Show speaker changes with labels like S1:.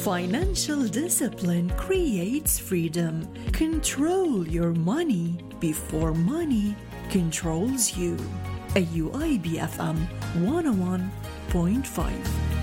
S1: Financial discipline creates freedom. Control your money before money controls you. AUIB FM 101.5